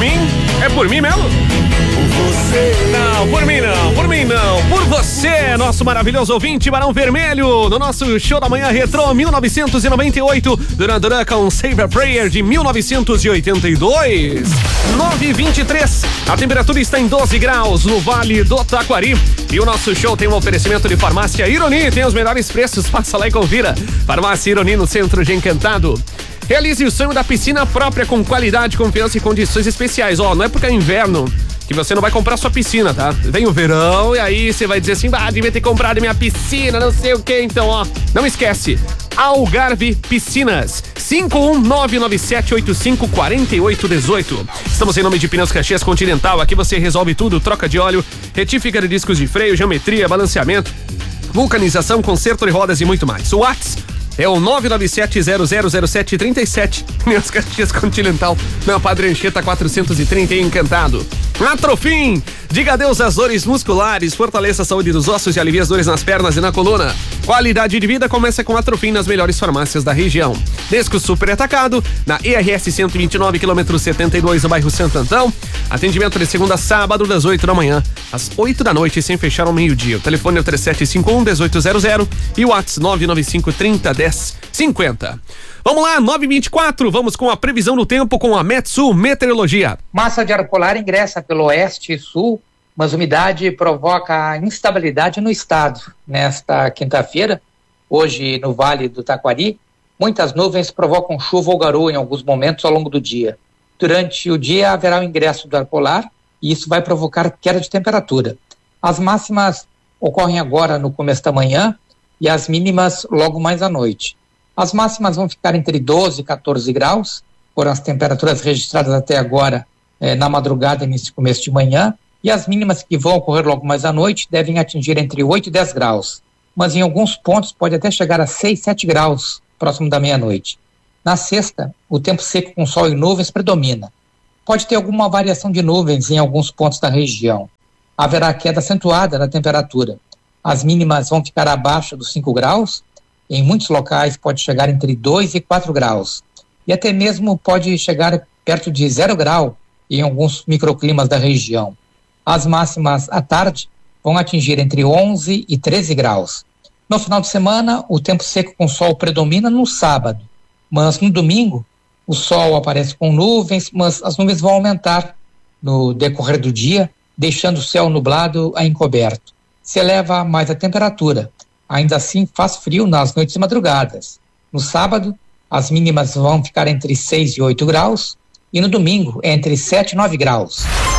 mim? É por mim mesmo? Não, por mim não, por mim não. Por você, nosso maravilhoso ouvinte, Barão Vermelho, no nosso show da manhã retrô 1998, Duran Duran com Save a Prayer de 1982. 9h23, a temperatura está em 12 graus no Vale do Taquari. E o nosso show tem um oferecimento de Farmácia Ironi, tem os melhores preços, passa lá e confira. Farmácia Ironi no centro de Encantado. Realize o sonho da piscina própria com qualidade, confiança e condições especiais. Não é porque é inverno que você não vai comprar sua piscina, tá? Vem o verão e aí você vai dizer assim, devia ter comprado minha piscina, não sei o que. Então, não esquece. Algarve Piscinas, 51997854818. Estamos em nome de Pneus Caxias Continental. Aqui você resolve tudo, troca de óleo, retífica de discos de freio, geometria, balanceamento, vulcanização, conserto de rodas e muito mais. O WhatsApp é o 997-000737. Pneus Caxias Continental, na Padre Anchieta 430 em Encantado. Atrofim, diga adeus às dores musculares, fortaleça a saúde dos ossos e alivia as dores nas pernas e na coluna. Qualidade de vida começa com Atrofim nas melhores farmácias da região. Desco Super Atacado, na ERS 129, quilômetro 72, no bairro Santo Antão. Atendimento de segunda a sábado, das 8 da manhã às 8 da noite, sem fechar ao meio-dia. O telefone é o 3751-1800 e o WhatsApp 995-30-10-50. Vamos lá, 9h24, vamos com a previsão do tempo com a Metsu Meteorologia. Massa de ar polar ingressa pelo oeste e sul, mas umidade provoca instabilidade no estado. Nesta quinta-feira, hoje no Vale do Taquari, muitas nuvens provocam chuva ou garoa em alguns momentos ao longo do dia. Durante o dia haverá o ingresso do ar polar e isso vai provocar queda de temperatura. As máximas ocorrem agora no começo da manhã e as mínimas logo mais à noite. As máximas vão ficar entre 12 e 14 graus, foram as temperaturas registradas até agora na madrugada e nesse começo de manhã, e as mínimas que vão ocorrer logo mais à noite devem atingir entre 8 e 10 graus, mas em alguns pontos pode até chegar a 6, 7 graus próximo da meia-noite. Na sexta, o tempo seco com sol e nuvens predomina. Pode ter alguma variação de nuvens em alguns pontos da região. Haverá queda acentuada na temperatura. As mínimas vão ficar abaixo dos 5 graus, em muitos locais pode chegar entre 2 e 4 graus. E até mesmo pode chegar perto de 0 grau em alguns microclimas da região. As máximas à tarde vão atingir entre 11 e 13 graus. No final de semana, o tempo seco com sol predomina no sábado, mas no domingo o sol aparece com nuvens, mas as nuvens vão aumentar no decorrer do dia, deixando o céu nublado a encoberto. Se eleva mais a temperatura. Ainda assim, faz frio nas noites e madrugadas. No sábado, as mínimas vão ficar entre 6 e 8 graus, e no domingo, entre 7 e 9 graus.